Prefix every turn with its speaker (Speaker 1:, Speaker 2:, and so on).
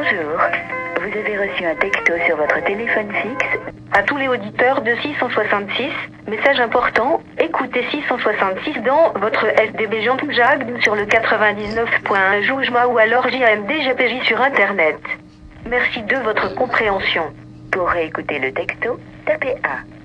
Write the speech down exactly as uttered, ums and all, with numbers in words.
Speaker 1: Bonjour. Vous avez reçu un texto sur votre téléphone fixe. À tous les auditeurs de six cent soixante-six, message important, écoutez six cent soixante-six dans votre S D B Jean Jag sur le quatre-vingt-dix-neuf point un Joujma ou alors J A M D G P J sur Internet. Merci de votre compréhension. Pour réécouter le texto, tapez un.